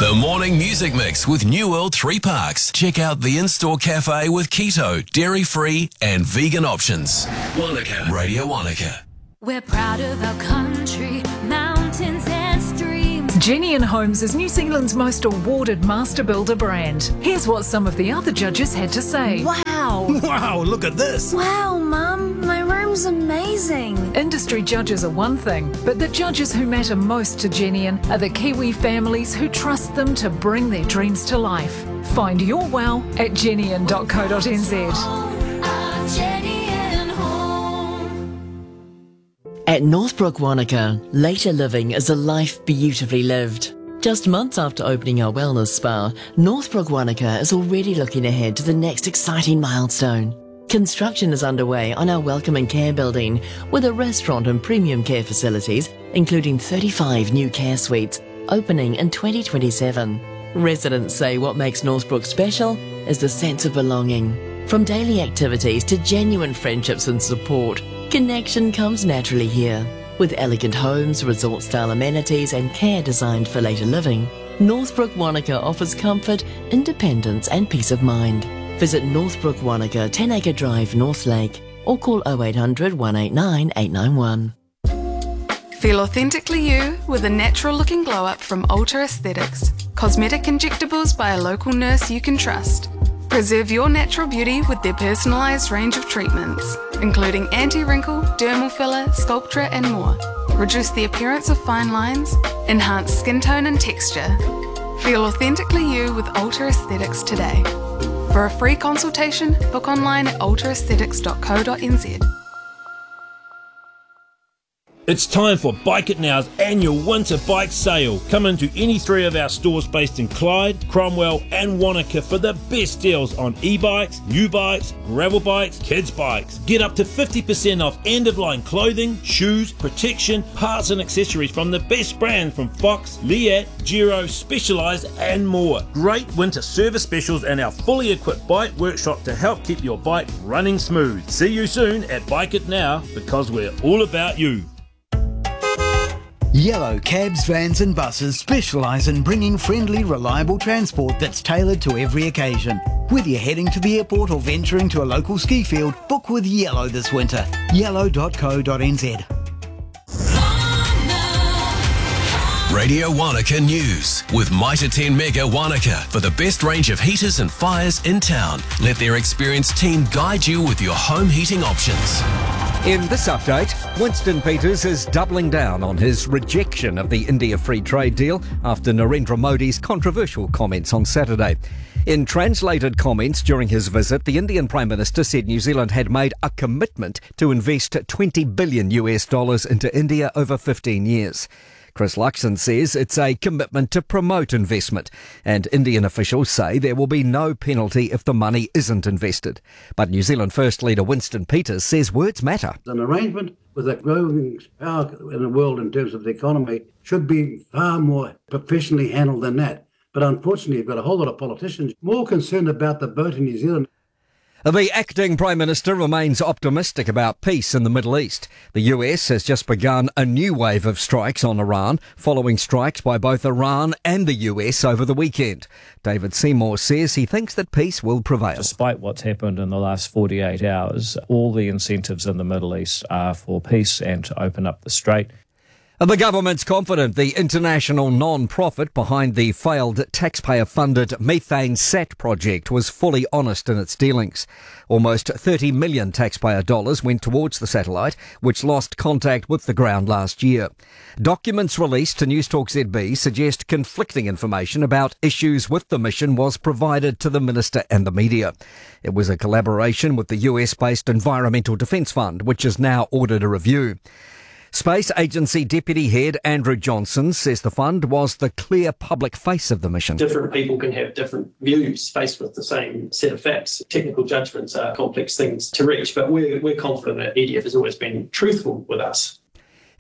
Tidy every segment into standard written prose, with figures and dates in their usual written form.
The morning music mix with New World 3 Parks. Check out the in-store cafe with keto, dairy-free and vegan options. Wanaka, Radio Wanaka. We're proud of our country, mountains and streams. Jenny and Homes is New Zealand's most awarded master builder brand. Here's what some of the other judges had to say. Wow! Wow, look at this! Wow, Mum, my room's amazing. Industry judges are one thing, but the judges who matter most to Genian are the Kiwi families who trust them to bring their dreams to life. Find your wow at genian.co.nz. At Northbrook Wanaka, later living is a life beautifully lived. Just months after opening our wellness spa, Northbrook Wanaka is already looking ahead to the next exciting milestone. Construction is underway on our Welcome and Care building with a restaurant and premium care facilities, including 35 new care suites, opening in 2027. Residents say what makes Northbrook special is the sense of belonging. From daily activities to genuine friendships and support, connection comes naturally here. With elegant homes, resort-style amenities and care designed for later living, Northbrook Wanaka offers comfort, independence and peace of mind. Visit Northbrook Wanaka, 10 Acre Drive, North Lake, or call 0800 189 891. Feel authentically you with a natural-looking glow-up from Ultra Aesthetics. Cosmetic injectables by a local nurse you can trust. Preserve your natural beauty with their personalised range of treatments, including anti-wrinkle, dermal filler, Sculptra and more. Reduce the appearance of fine lines, enhance skin tone and texture. Feel authentically you with Ultra Aesthetics today. For a free consultation, book online at ultraaesthetics.co.nz. It's time for Bike It Now's annual winter bike sale. Come into any three of our stores based in Clyde, Cromwell and Wanaka for the best deals on e-bikes, new bikes, gravel bikes, kids bikes. Get up to 50% off end-of-line clothing, shoes, protection, parts and accessories from the best brands from Fox, Leatt, Giro, Specialized and more. Great winter service specials and our fully equipped bike workshop to help keep your bike running smooth. See you soon at Bike It Now because we're all about you. Yellow cabs, vans and buses specialise in bringing friendly, reliable transport that's tailored to every occasion. Whether you're heading to the airport or venturing to a local ski field, book with Yellow this winter. Yellow.co.nz. Radio Wanaka News with Mitre 10 Mega Wanaka for the best range of heaters and fires in town. Let their experienced team guide you with your home heating options. In this update, Winston Peters is doubling down on his rejection of the India free trade deal after Narendra Modi's controversial comments on Saturday. In translated comments during his visit, the Indian Prime Minister said New Zealand had made a commitment to invest $20 billion into India over 15 years. Chris Luxon says it's a commitment to promote investment, and Indian officials say there will be no penalty if the money isn't invested. But New Zealand First Leader Winston Peters says words matter. An arrangement with a growing power in the world in terms of the economy should be far more professionally handled than that. But unfortunately, you've got a whole lot of politicians more concerned about the vote in New Zealand. The acting Prime Minister remains optimistic about peace in the Middle East. The US has just begun a new wave of strikes on Iran, following strikes by both Iran and the US over the weekend. David Seymour says he thinks that peace will prevail. Despite what's happened in the last 48 hours, all the incentives in the Middle East are for peace and to open up the strait. The government's confident the international non-profit behind the failed taxpayer-funded Methanesat project was fully honest in its dealings. Almost $30 million taxpayer dollars went towards the satellite, which lost contact with the ground last year. Documents released to Newstalk ZB suggest conflicting information about issues with the mission was provided to the minister and the media. It was a collaboration with the US-based Environmental Defence Fund, which has now ordered a review. Space Agency Deputy Head Andrew Johnson says the fund was the clear public face of the mission. Different people can have different views faced with the same set of facts. Technical judgments are complex things to reach, but we're confident that EDF has always been truthful with us.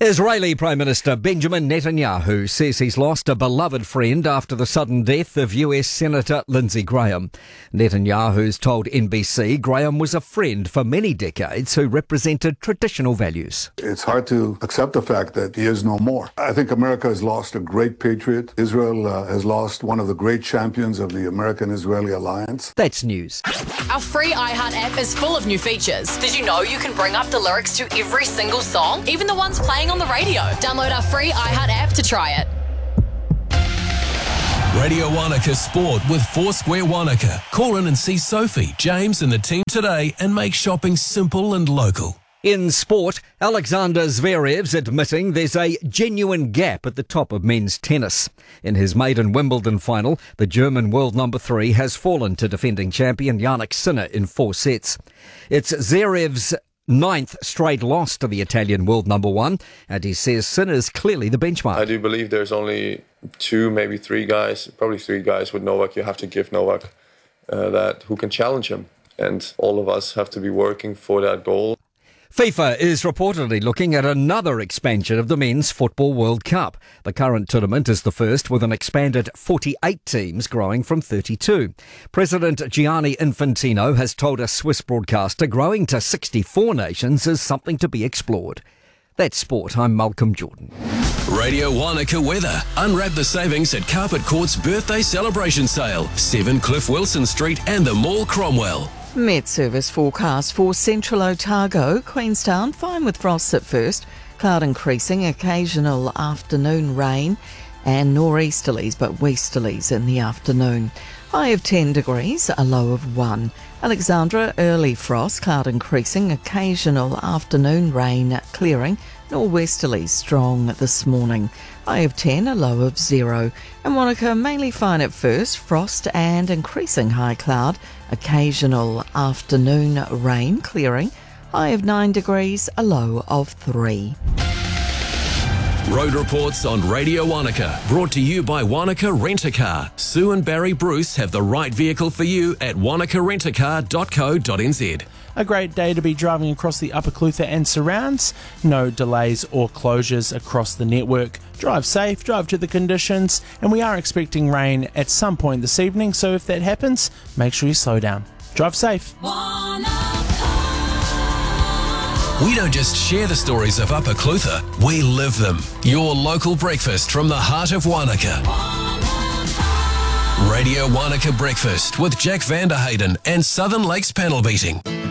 Israeli Prime Minister Benjamin Netanyahu says he's lost a beloved friend after the sudden death of US Senator Lindsey Graham. Netanyahu's told NBC Graham was a friend for many decades who represented traditional values. It's hard to accept the fact that he is no more. I think America has lost a great patriot. Israel has lost one of the great champions of the American-Israeli alliance. That's news. Our free iHeart app is full of new features. Did you know you can bring up the lyrics to every single song, even the ones playing on the radio? Download our free iHeart app to try it. Radio Wanaka Sport with Foursquare Wanaka. Call in and see Sophie, James and the team today and make shopping simple and local. In sport, Alexander Zverev's admitting there's a genuine gap at the top of men's tennis. In his maiden Wimbledon final, the German world number 3 has fallen to defending champion Jannik Sinner in 4 sets. It's Zverev's 9th straight loss to the Italian world number 1, and he says Sinner's clearly the benchmark. I do believe there's only 2, maybe 3 guys, probably 3 guys with Novak. You have to give Novak that who can challenge him, and all of us have to be working for that goal. FIFA is reportedly looking at another expansion of the Men's Football World Cup. The current tournament is the first with an expanded 48 teams growing from 32. President Gianni Infantino has told a Swiss broadcaster growing to 64 nations is something to be explored. That's sport. I'm Malcolm Jordan. Radio Wanaka weather. Unwrap the savings at Carpet Court's birthday celebration sale. 7 Cliff Wilson Street and the Mall Cromwell. Met Service forecast for central Otago, Queenstown, fine with frosts at first, cloud increasing, occasional afternoon rain and nor'easterlies but westerlies in the afternoon. High of 10 degrees, a low of 1. Alexandra, early frost, cloud increasing, occasional afternoon rain clearing, nor'westerlies strong this morning. High of 10, a low of 0. And Wanaka, mainly fine at first, frost and increasing high cloud, occasional afternoon rain clearing. High of 9 degrees, a low of 3. Road reports on Radio Wanaka, brought to you by Wanaka Rent-A-Car. Sue and Barry Bruce have the right vehicle for you at wanakarentacar.co.nz. A great day to be driving across the Upper Clutha and surrounds. No delays or closures across the network. Drive safe, drive to the conditions, and we are expecting rain at some point this evening, so if that happens, make sure you slow down. Drive safe. We don't just share the stories of Upper Clutha, we live them. Your local breakfast from the heart of Wanaka. Radio Wanaka Breakfast with Jack Vanderhayden and Southern Lakes Panel Beating.